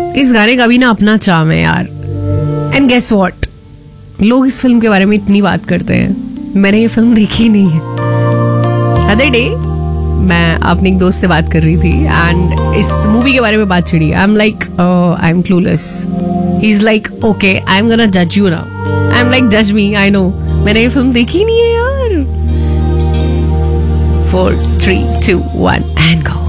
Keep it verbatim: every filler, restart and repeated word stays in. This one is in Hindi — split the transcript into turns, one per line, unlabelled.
इस गाने का भी ना अपना चार्म है यार. एंड गेस व्हाट, लोग इस फिल्म के बारे में इतनी बात करते हैं, मैंने ये फिल्म देखी नहीं है. अदर डे मैं अपने एक दोस्त से बात कर रही थी एंड इस मूवी के बारे में बात छिड़ी. I am like I am clueless. He is like okay I am gonna जज you now. I am like जज मी, आई नो मैंने ये फिल्म देखी नहीं है यार. Four three to one and go.